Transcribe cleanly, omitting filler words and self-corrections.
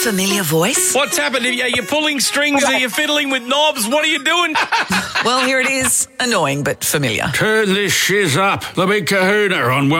familiar voice? What's happened? Are you pulling strings? Are you fiddling with knobs? What are you doing? Well, here it is. Annoying but familiar. Turn this shiz up. The Big Kahuna on